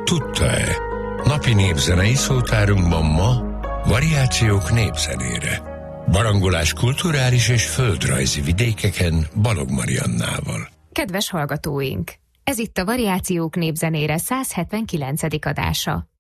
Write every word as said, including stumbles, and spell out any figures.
Tudta-e? Napi népzenei szótárunkban ma variációk népzenére. Barangolás kulturális és földrajzi vidékeken Balog Mariannával. Kedves hallgatóink! Ez itt a Variációk népzenére száz hetvenkilencedik adása.